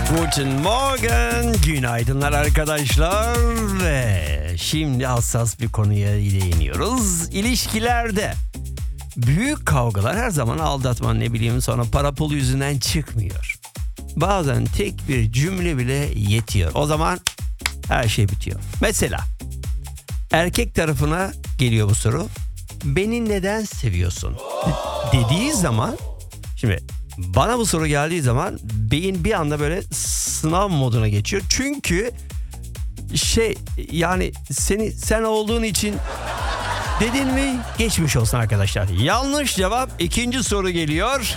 Guten Morgen, günaydınlar arkadaşlar ve şimdi hassas bir konuya değiniyoruz. İlişkilerde büyük kavgalar her zaman aldatma ne bileyim sonra para pul yüzünden çıkmıyor. Bazen tek bir cümle bile yetiyor. O zaman her şey bitiyor. Mesela erkek tarafına geliyor bu soru. Beni neden seviyorsun? Dediği zaman şimdi bana bu soru geldiği zaman beyin bir anda böyle sınav moduna geçiyor. Çünkü yani sen olduğun için dedin mi geçmiş olsun arkadaşlar. Yanlış cevap. İkinci soru geliyor.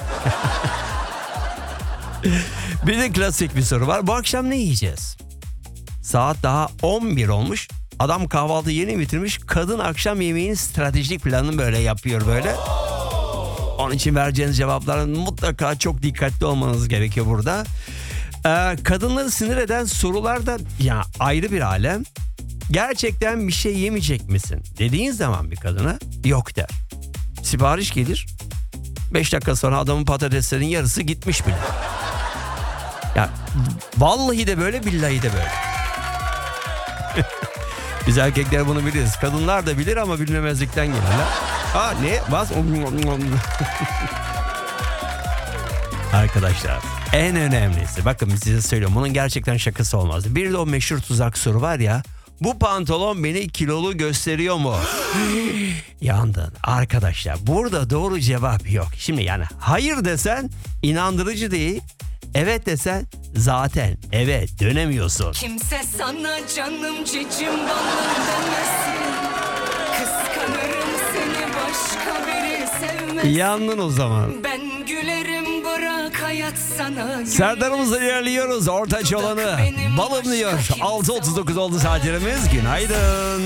Bir de klasik bir soru var. Bu akşam ne yiyeceğiz? Saat daha 11 olmuş. Adam kahvaltı yeni bitirmiş. Kadın akşam yemeğinin stratejik planını böyle yapıyor böyle. Onun için vereceğiniz cevapların mutlaka çok dikkatli olmanız gerekiyor burada. Kadınları sinir eden sorular da ya ayrı bir alem. Gerçekten bir şey yemeyecek misin dediğin zaman bir kadına yok der. Sipariş gelir. 5 dakika sonra adamın patateslerin yarısı gitmiş bile. Ya vallahi de böyle billahi de böyle. Biz erkekler bunu biliriz. Kadınlar da bilir ama bilmemezlikten gelirler. Ne? Bas. Arkadaşlar en önemlisi bakın size söylüyorum bunun gerçekten şakası olmaz. Bir de o meşhur tuzak soru var ya. Bu pantolon beni kilolu gösteriyor mu? Yandın arkadaşlar. Burada doğru cevap yok. Şimdi yani hayır desen inandırıcı değil. Evet desen zaten eve dönemiyorsun. Kimse sana canım cicim balım demesin. Kıskanırım seni başka biri sevmez. Yandın o zaman. Ben gülerim bırak hayat sana. Serdar'ımızla ilerliyoruz. Ortaç olanı balım diyor. 6.39 oldu saatlerimiz. Günaydın.